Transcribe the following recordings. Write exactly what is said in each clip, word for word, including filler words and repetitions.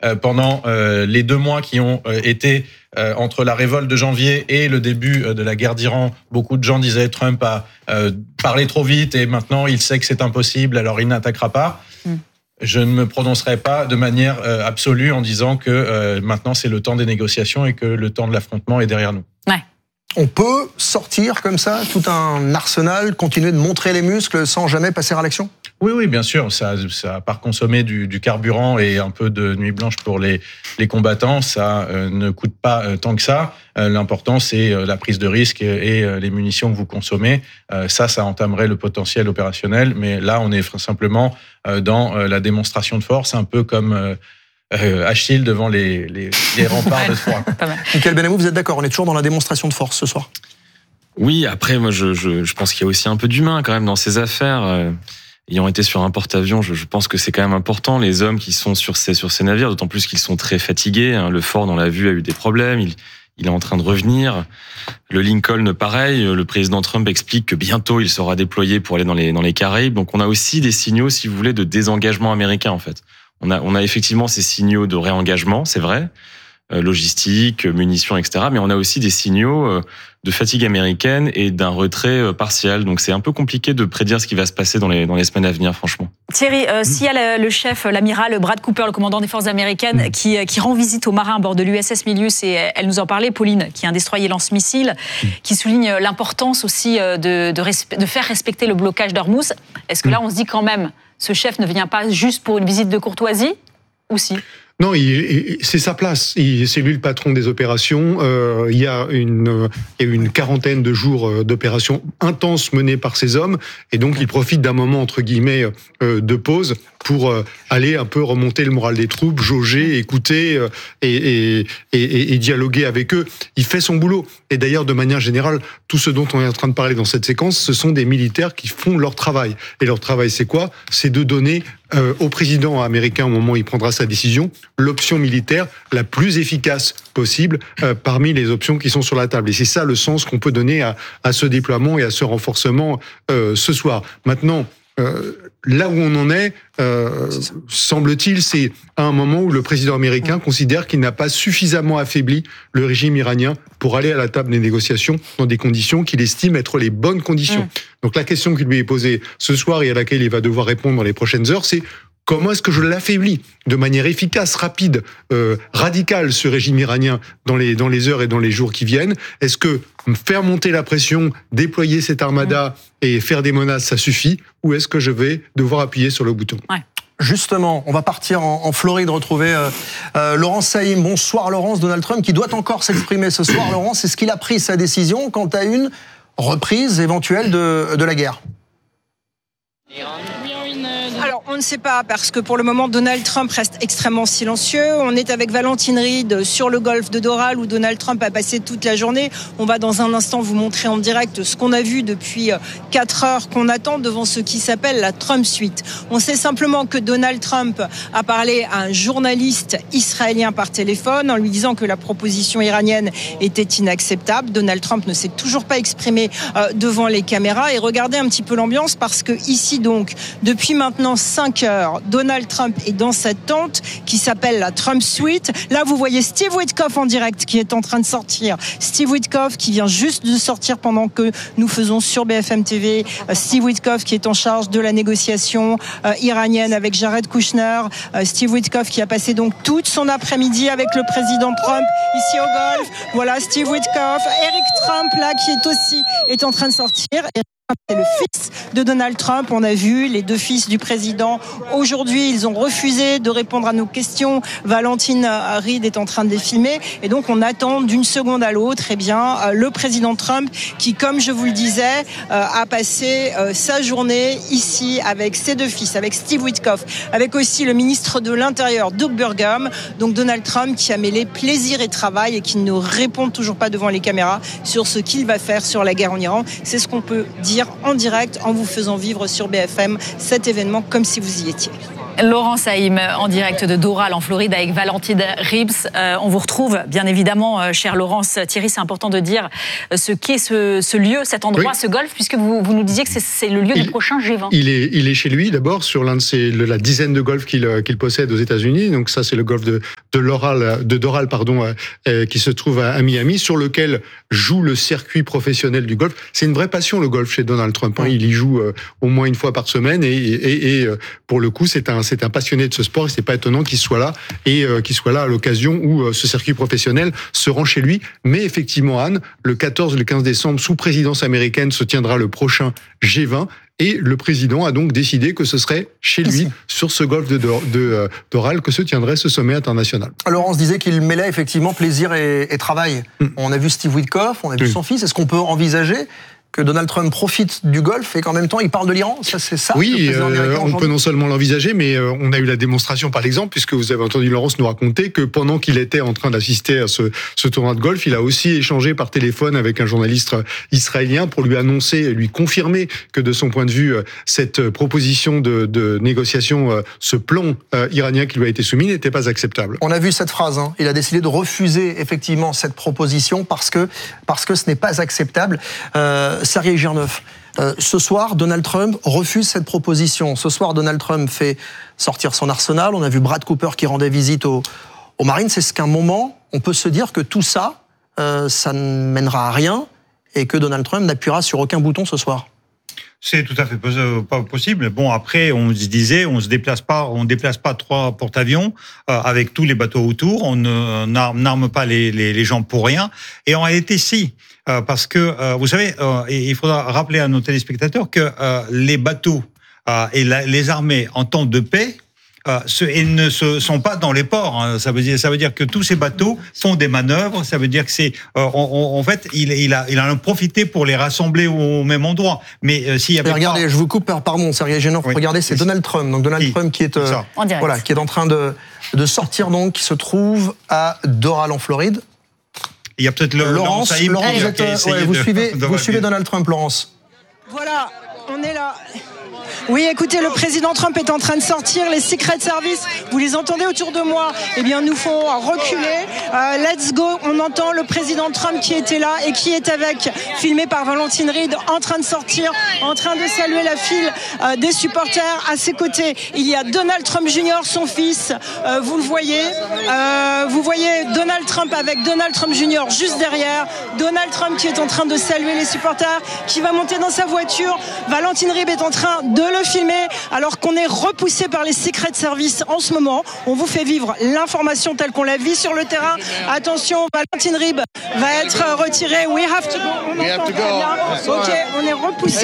euh, pendant euh, les deux mois qui ont euh, été euh, entre la révolte de janvier et le début euh, de la guerre d'Iran, beaucoup de gens disaient Trump a euh, parlé trop vite et maintenant il sait que c'est impossible, alors il n'attaquera pas. Mm. Je ne me prononcerai pas de manière euh, absolue en disant que euh, maintenant c'est le temps des négociations et que le temps de l'affrontement est derrière nous. Ouais. On peut sortir comme ça, tout un arsenal, continuer de montrer les muscles sans jamais passer à l'action ? Oui, oui, bien sûr. Ça, ça à part consommer du, du carburant et un peu de nuit blanche pour les, les combattants, ça euh, ne coûte pas euh, tant que ça. Euh, l'important, c'est euh, la prise de risque et, et euh, les munitions que vous consommez. Euh, ça, ça entamerait le potentiel opérationnel. Mais là, on est simplement euh, dans euh, la démonstration de force, un peu comme euh, euh, Achille devant les, les, les remparts de Troie. Mickaël Benamou, vous êtes d'accord ? On est toujours dans la démonstration de force ce soir ? Oui, après, moi, je, je, je pense qu'il y a aussi un peu d'humain quand même dans ces affaires. Euh... Ayant été sur un porte-avions, je, je pense que c'est quand même important, les hommes qui sont sur ces, sur ces navires, d'autant plus qu'ils sont très fatigués. Hein. Le Ford, on l'a vu, a eu des problèmes. Il, il est en train de revenir. Le Lincoln, pareil. Le président Trump explique que bientôt, il sera déployé pour aller dans les, dans les Caraïbes. Donc, on a aussi des signaux, si vous voulez, de désengagement américain, en fait. On a, on a effectivement ces signaux de réengagement, c'est vrai. Euh, logistique, munitions, et cetera. Mais on a aussi des signaux euh, de fatigue américaine et d'un retrait euh, partiel. Donc c'est un peu compliqué de prédire ce qui va se passer dans les, dans les semaines à venir, franchement. Thierry, euh, mmh. s'il y a le, le chef, l'amiral Brad Cooper, le commandant des forces américaines, mmh. qui, qui rend visite aux marins à bord de l'U S S Milius, et elle nous en parlait, Pauline, qui est un destroyer lance-missiles, mmh. qui souligne l'importance aussi de, de, respe- de faire respecter le blocage d'Ormuz. Est-ce que là, on se dit quand même, ce chef ne vient pas juste pour une visite de courtoisie, ou si ? Non, il, c'est sa place. Il, c'est lui le patron des opérations. Euh, il y a une, il y a une quarantaine de jours d'opérations intenses menées par ces hommes, et donc il profite d'un moment entre guillemets euh, de pause pour euh, aller un peu remonter le moral des troupes, jauger, écouter euh, et, et, et, et dialoguer avec eux. Il fait son boulot. Et d'ailleurs, de manière générale, tout ce dont on est en train de parler dans cette séquence, ce sont des militaires qui font leur travail. Et leur travail, c'est quoi ? C'est de donner euh, au président américain, au moment où il prendra sa décision, l'option militaire la plus efficace possible euh, parmi les options qui sont sur la table. Et c'est ça le sens qu'on peut donner à, à ce déploiement et à ce renforcement euh, ce soir. Maintenant, Euh, là où on en est, euh, semble-t-il, c'est à un moment où le président américain considère qu'il n'a pas suffisamment affaibli le régime iranien pour aller à la table des négociations dans des conditions qu'il estime être les bonnes conditions. Mmh. Donc la question qui lui est posée ce soir et à laquelle il va devoir répondre dans les prochaines heures, c'est comment est-ce que je l'affaiblis de manière efficace, rapide, euh, radicale, ce régime iranien dans les, dans les heures et dans les jours qui viennent ? Est-ce que faire monter la pression, déployer cette armada et faire des menaces, ça suffit ? Ou est-ce que je vais devoir appuyer sur le bouton ? Ouais. Justement, on va partir en, en Floride retrouver euh, euh, Laurence Saïm. Bonsoir Laurence. Donald Trump qui doit encore s'exprimer ce soir. Laurence, est-ce qu'il a pris sa décision quant à une reprise éventuelle de, de la guerre ? Alors, on ne sait pas, parce que pour le moment, Donald Trump reste extrêmement silencieux. On est avec Valentine Reed sur le golfe de Doral, où Donald Trump a passé toute la journée. On va dans un instant vous montrer en direct ce qu'on a vu depuis quatre heures qu'on attend devant ce qui s'appelle la Trump Suite. On sait simplement que Donald Trump a parlé à un journaliste israélien par téléphone en lui disant que la proposition iranienne était inacceptable. Donald Trump ne s'est toujours pas exprimé devant les caméras. Et regardez un petit peu l'ambiance, parce que ici, donc, depuis maintenant cinq heures, Donald Trump est dans cette tente qui s'appelle la Trump Suite. Là, vous voyez Steve Witkoff en direct qui est en train de sortir. Steve Witkoff qui vient juste de sortir pendant que nous faisons sur B F M T V. Steve Witkoff qui est en charge de la négociation euh, iranienne avec Jared Kushner. Euh, Steve Witkoff qui a passé donc toute son après-midi avec le président Trump ici au golf. Voilà Steve Witkoff. Eric Trump là qui est aussi est en train de sortir. C'est le fils de Donald Trump. On a vu les deux fils du président. Aujourd'hui, ils ont refusé de répondre à nos questions. Valentine Reed est en train de les filmer. Et donc, on attend d'une seconde à l'autre, eh bien, le président Trump qui, comme je vous le disais, a passé sa journée ici avec ses deux fils, avec Steve Witkoff, avec aussi le ministre de l'Intérieur, Doug Burgum. Donc, Donald Trump qui a mêlé plaisir et travail et qui ne répond toujours pas devant les caméras sur ce qu'il va faire sur la guerre en Iran. C'est ce qu'on peut dire en direct en vous faisant vivre sur B F M cet événement comme si vous y étiez. Laurence Saïm en direct de Doral en Floride avec Valentine Reed. Euh, on vous retrouve bien évidemment, euh, chère Laurence. Thierry, c'est important de dire ce qu'est ce, ce lieu, cet endroit, oui. ce golfe, puisque vous, vous nous disiez que c'est, c'est le lieu il, du prochain G vingt. Il est, il est chez lui d'abord sur l'un de ses, la dizaine de golfs qu'il, qu'il possède aux États-Unis. Donc ça, c'est le golfe de, de Doral, de Doral pardon, euh, qui se trouve à, à Miami, sur lequel joue le circuit professionnel du golf. C'est une vraie passion le golf chez Donald Trump. Hein. Il y joue euh, au moins une fois par semaine et, et, et euh, pour le coup, c'est un, c'est un passionné de ce sport et c'est pas étonnant qu'il soit là et euh, qu'il soit là à l'occasion où euh, ce circuit professionnel se rend chez lui. Mais effectivement, Anne, le quatorze et le quinze décembre, sous présidence américaine, se tiendra le prochain G vingt. Et le président a donc décidé que ce serait chez lui, Ici. sur ce golfe de, de, de Doral, que se tiendrait ce sommet international. Laurence disait qu'il mêlait effectivement plaisir et, et travail. Mm. On a vu Steve Witkoff, on a vu mm. son fils. Est-ce qu'on peut envisager que Donald Trump profite du golfe et qu'en même temps il parle de l'Iran? Ça, c'est ça. Oui, euh, on peut non seulement l'envisager, mais euh, on a eu la démonstration par l'exemple, puisque vous avez entendu Laurence nous raconter que pendant qu'il était en train d'assister à ce, ce tournoi de golf, il a aussi échangé par téléphone avec un journaliste israélien pour lui annoncer, lui confirmer que de son point de vue, cette proposition de, de négociation, ce plan euh, iranien qui lui a été soumis n'était pas acceptable. On a vu cette phrase, hein. Il a décidé de refuser effectivement cette proposition parce que, parce que ce n'est pas acceptable. Euh, Sergueï Girneuf, euh, ce soir, Donald Trump refuse cette proposition. Ce soir, Donald Trump fait sortir son arsenal. On a vu Brad Cooper qui rendait visite aux, aux Marines. C'est ce qu'un moment, on peut se dire que tout ça, euh, ça ne mènera à rien et que Donald Trump n'appuiera sur aucun bouton ce soir. C'est tout à fait pas possible. Bon, après, on se disait, on se déplace pas, on déplace pas trois porte-avions euh, avec tous les bateaux autour. On n'arme pas les, les, les gens pour rien. Et en réalité, si. Euh, parce que, euh, vous savez, euh, il faudra rappeler à nos téléspectateurs que euh, les bateaux euh, et la, les armées en temps de paix, euh, ce, ils ne se, sont pas dans les ports. Hein. Ça veut dire, ça veut dire que tous ces bateaux font des manœuvres. Ça veut dire que c'est, euh, en fait, il, il a, il a en profité pour les rassembler au même endroit. Mais euh, s'il y avait regardez, pas... je vous coupe, pardon, Sergueï Girneuf. Oui. Regardez, c'est Donald Trump. Donc Donald oui. Trump qui est, euh, voilà, qui est en train de, de sortir, donc, qui se trouve à Doral en Floride. Il y a peut-être le Laurence, Laurence, Laurence qui, vous, êtes, qui a essayé ouais, vous de, suivez, de vous suivez Donald Trump, Laurence. Voilà, on est là. Oui, écoutez, le président Trump est en train de sortir. Les Secret Service, vous les entendez autour de moi, eh bien, nous font reculer. Euh, let's go. On entend le président Trump qui était là et qui est avec, filmé par Valentine Reed, en train de sortir, en train de saluer la file euh, des supporters. À ses côtés, il y a Donald Trump Junior, son fils. Euh, vous le voyez. Euh, vous voyez Donald Trump avec Donald Trump Junior juste derrière. Donald Trump qui est en train de saluer les supporters, qui va monter dans sa voiture. Valentine Reed est en train de le filmer alors qu'on est repoussé par les Secret Service en ce moment. On vous fait vivre l'information telle qu'on la vit sur le terrain. Attention, Valentine Reed va être retirée. We have to go. On entend très bien. Ok, on est repoussé.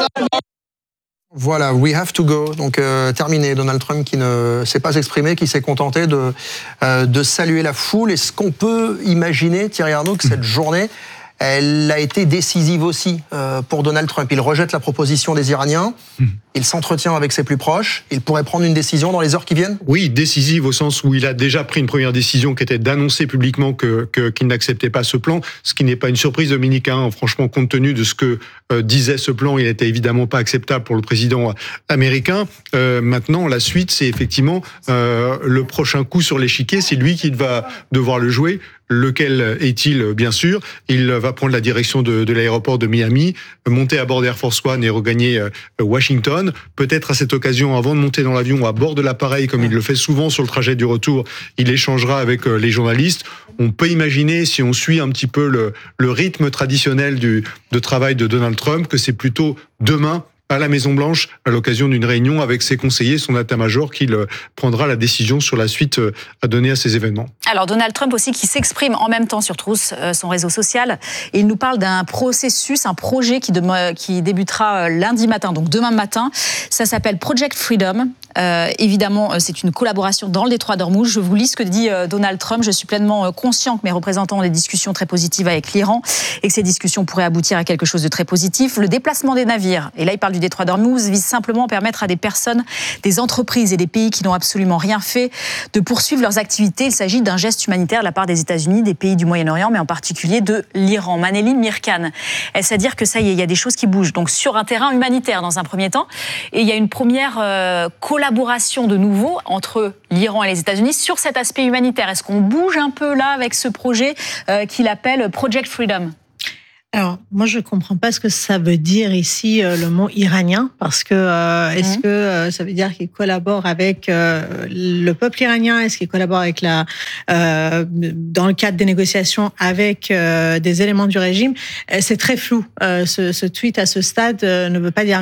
Voilà, we have to go. Donc euh, terminé. Donald Trump qui ne s'est pas exprimé, qui s'est contenté de, euh, de saluer la foule. Est-ce qu'on peut imaginer, Thierry Arnaud, que cette journée, elle a été décisive aussi euh, pour Donald Trump? Il rejette la proposition des Iraniens, mmh. il s'entretient avec ses plus proches, il pourrait prendre une décision dans les heures qui viennent? Oui, décisive au sens où il a déjà pris une première décision qui était d'annoncer publiquement que, que, qu'il n'acceptait pas ce plan, ce qui n'est pas une surprise, Dominique. Hein. Franchement, compte tenu de ce que euh, disait ce plan, il n'était évidemment pas acceptable pour le président américain. Euh, maintenant, la suite, c'est effectivement euh, le prochain coup sur l'échiquier, c'est lui qui va devoir le jouer. Lequel est-il, bien sûr? Il va prendre la direction de, de l'aéroport de Miami, monter à bord d'Air Force One et regagner Washington. Peut-être à cette occasion, avant de monter dans l'avion, à bord de l'appareil, comme il le fait souvent sur le trajet du retour, il échangera avec les journalistes. On peut imaginer, si on suit un petit peu le, le rythme traditionnel du, de travail de Donald Trump, que c'est plutôt demain, à la Maison-Blanche, à l'occasion d'une réunion avec ses conseillers, son état-major, qu'il prendra la décision sur la suite à donner à ces événements. Alors Donald Trump aussi qui s'exprime en même temps sur Truth, son réseau social, et il nous parle d'un processus, un projet qui, de, qui débutera lundi matin, donc demain matin. Ça s'appelle Project Freedom. Euh, évidemment, c'est une collaboration dans le détroit d'Ormuz. Je vous lis ce que dit Donald Trump. Je suis pleinement conscient que mes représentants ont des discussions très positives avec l'Iran et que ces discussions pourraient aboutir à quelque chose de très positif. Le déplacement des navires, et là il parle du détroit d'Ormuz, vise simplement à permettre à des personnes, des entreprises et des pays qui n'ont absolument rien fait de poursuivre leurs activités. Il s'agit d'un geste humanitaire de la part des États-Unis, des pays du Moyen-Orient, mais en particulier de l'Iran. Manéline Mirkan, est-ce à dire que ça y est, il y a des choses qui bougent, donc sur un terrain humanitaire dans un premier temps, et il y a une première euh, collaboration de nouveau entre l'Iran et les États-Unis sur cet aspect humanitaire. Est-ce qu'on bouge un peu là avec ce projet euh, qu'il appelle Project Freedom ? Alors, moi, je comprends pas ce que ça veut dire ici, euh, le mot iranien, parce que euh, est-ce Mmh. que euh, ça veut dire qu'il collabore avec euh, le peuple iranien? Est-ce qu'il collabore avec la, euh, dans le cadre des négociations avec euh, des éléments du régime? Euh, C'est très flou. Euh, ce, ce tweet à ce stade euh, ne veut pas dire